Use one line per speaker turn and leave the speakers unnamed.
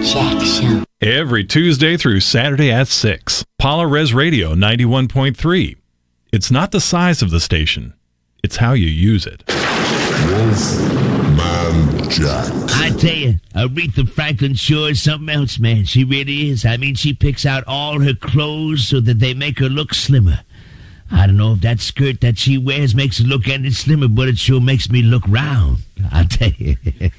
Jack Show.
Every Tuesday through Saturday at 6. Paula Res Radio 91.3. It's not the size of the station. It's how you use it.
Wolfman Jack.
I tell you, Aretha Franklin sure is something else, man. She really is. I mean, she picks out all her clothes so that they make her look slimmer. I don't know if that skirt that she wears makes her look any slimmer, but it sure makes me look round. I tell you.